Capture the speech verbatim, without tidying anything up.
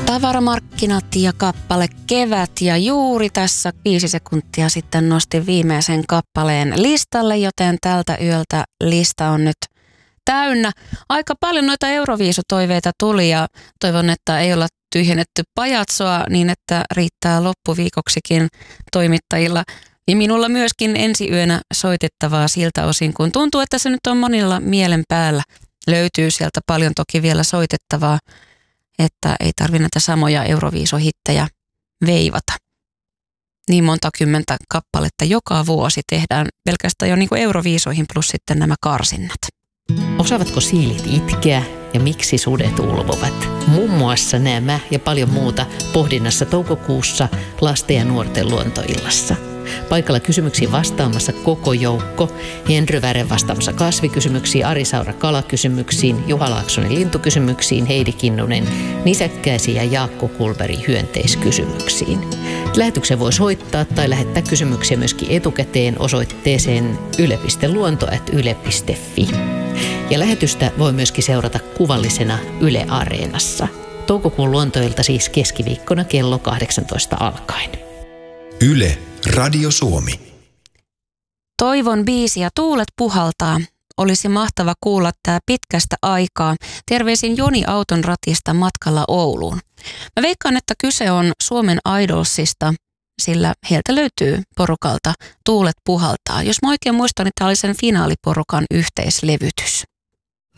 Tavaramarkkinat ja kappale Kevät, ja juuri tässä viisi sekuntia sitten nostin viimeisen kappaleen listalle, joten tältä yöltä lista on nyt täynnä. Aika paljon noita Euroviisutoiveita tuli ja toivon, että ei olla tyhjennetty pajatsoa niin, että riittää loppuviikoksikin toimittajilla. Ja minulla myöskin ensi yönä soitettavaa siltä osin, kun tuntuu, että se nyt on monilla mielen päällä. Löytyy sieltä paljon toki vielä soitettavaa, että ei tarvitse näitä samoja Euroviisuhittejä veivata. Niin monta kymmentä kappaletta joka vuosi tehdään pelkästään jo niin kuin Euroviisoihin plus sitten nämä karsinnat. Osaavatko siilit itkeä ja miksi sudet ulvovat? Muun muassa nämä ja paljon muuta pohdinnassa toukokuussa lasten ja nuorten luontoillassa. Paikalla kysymyksiin vastaamassa koko joukko. Henry Väre vastaamassa kasvikysymyksiin, Ari Saura kalakysymyksiin, Juha Laaksonen lintukysymyksiin, Heidi Kinnunen nisäkkäisiin ja Jaakko Kulberi hyönteiskysymyksiin. Lähetyksen voi soittaa tai lähettää kysymyksiä myöskin etukäteen osoitteeseen yle piste luonto ät yle piste fi. Ja lähetystä voi myöskin seurata kuvallisena Yle Areenassa. Toukokuun luontoilta siis keskiviikkona kello kahdeksantoista alkaen. Yle Radio Suomi. Toivon biisi ja Tuulet puhaltaa. Olisi mahtava kuulla tää pitkästä aikaa. Terveisin Joni auton ratista matkalla Ouluun. Mä veikkaan, että kyse on Suomen Idolsista, sillä heiltä löytyy porukalta Tuulet puhaltaa. Jos mä oikein muistan, niin tää oli sen finaaliporukan yhteislevytys.